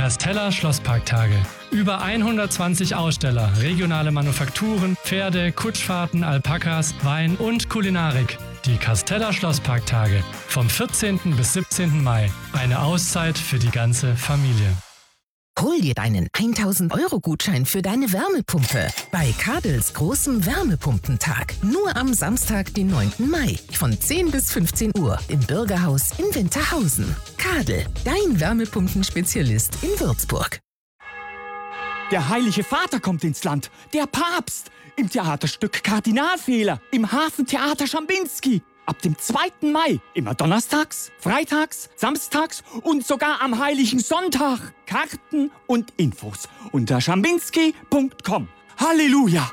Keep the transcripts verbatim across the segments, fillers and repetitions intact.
Castella Schlossparktage. Über hundertzwanzig Aussteller, regionale Manufakturen, Pferde, Kutschfahrten, Alpakas, Wein und Kulinarik. Die Castella Schlossparktage vom vierzehnten bis siebzehnten Mai. Eine Auszeit für die ganze Familie. Hol dir deinen tausend Euro Gutschein für deine Wärmepumpe bei Kadels großem Wärmepumpentag. Nur am Samstag, den neunten Mai von zehn bis fünfzehn Uhr im Bürgerhaus in Winterhausen. Kadel, dein Wärmepumpenspezialist in Würzburg. Der Heilige Vater kommt ins Land, der Papst, im Theaterstück Kardinalfehler, im Hafentheater Schambinski. Ab dem zweiten Mai, immer donnerstags, freitags, samstags und sogar am Heiligen Sonntag. Karten und Infos unter schambinski punkt com. Halleluja!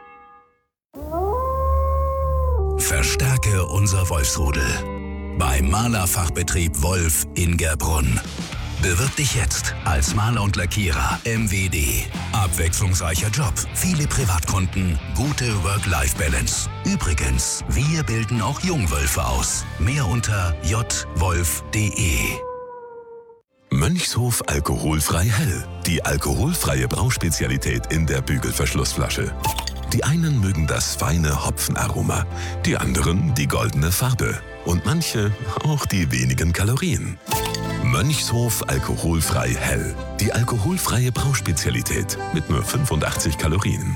Verstärke unser Wolfsrudel. Beim Malerfachbetrieb Wolf in Gerbrunn. Bewirb dich jetzt als Maler und Lackierer M W D. Abwechslungsreicher Job, viele Privatkunden, gute Work-Life-Balance. Übrigens, wir bilden auch Jungwölfe aus. Mehr unter j wolf punkt de. Mönchshof alkoholfrei hell. Die alkoholfreie Brauspezialität in der Bügelverschlussflasche. Die einen mögen das feine Hopfenaroma, die anderen die goldene Farbe und manche auch die wenigen Kalorien. Mönchshof alkoholfrei hell. Die alkoholfreie Brauspezialität mit nur fünfundachtzig Kalorien.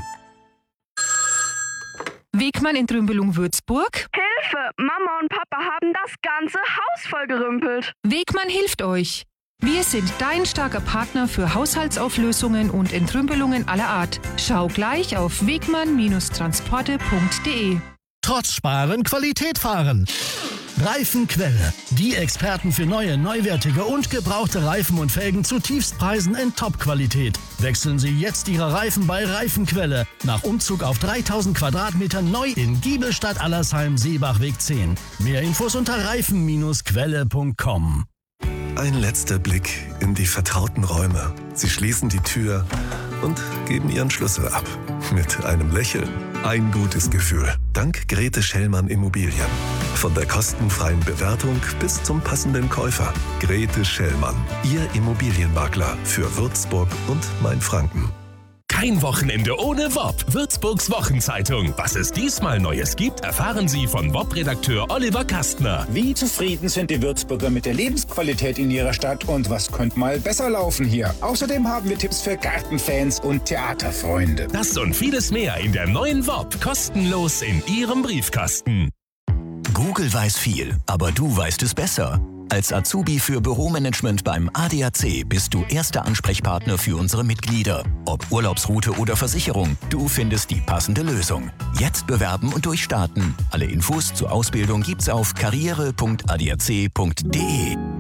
Wegmann in Trümbelung Würzburg. Hilfe! Mama und Papa haben das ganze Haus vollgerümpelt. Wegmann hilft euch. Wir sind dein starker Partner für Haushaltsauflösungen und Entrümpelungen aller Art. Schau gleich auf wegmann Transporte punkt de. Trotz Sparen Qualität fahren. Reifenquelle. Die Experten für neue, neuwertige und gebrauchte Reifen und Felgen zu Tiefstpreisen in Top-Qualität. Wechseln Sie jetzt Ihre Reifen bei Reifenquelle. Nach Umzug auf dreitausend Quadratmetern neu in Giebelstadt-Allersheim-Seebachweg zehn. Mehr Infos unter reifen Quelle punkt com. Ein letzter Blick in die vertrauten Räume. Sie schließen die Tür und geben Ihren Schlüssel ab. Mit einem Lächeln. Ein gutes Gefühl. Dank Grete Schellmann Immobilien. Von der kostenfreien Bewertung bis zum passenden Käufer. Grete Schellmann. Ihr Immobilienmakler für Würzburg und Mainfranken. Kein Wochenende ohne W O P. Würzburgs Wochenzeitung. Was es diesmal Neues gibt, erfahren Sie von W O P-Redakteur Oliver Kastner. Wie zufrieden sind die Würzburger mit der Lebensqualität in ihrer Stadt und was könnte mal besser laufen hier? Außerdem haben wir Tipps für Gartenfans und Theaterfreunde. Das und vieles mehr in der neuen W O P. Kostenlos in Ihrem Briefkasten. Google weiß viel, aber du weißt es besser. Als Azubi für Büromanagement beim A D A C bist du erster Ansprechpartner für unsere Mitglieder. Ob Urlaubsroute oder Versicherung, du findest die passende Lösung. Jetzt bewerben und durchstarten. Alle Infos zur Ausbildung gibt's auf karriere punkt a d a c punkt de.